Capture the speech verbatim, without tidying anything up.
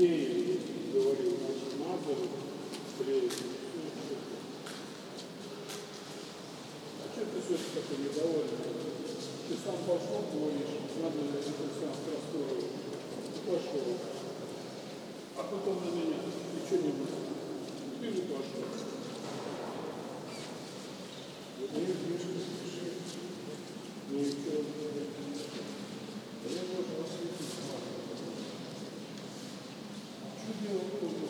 идеи, говорил наш Мазур, встретил. А что ты все такой недовольный? Ты сам пошел, говоришь, надо это сам простой. Пошел. А потом на меня ничего не будет. Ты же пошел. Мне ближе спеши. Ничего. Я должен осветить. Что делать?